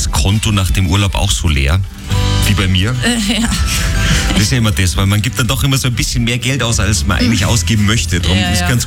das Konto nach dem Urlaub auch so leer? Wie bei mir? Ja. Das ist ja immer das, weil man gibt dann doch immer so ein bisschen mehr Geld aus, als man eigentlich ausgeben möchte. Darum ist ganz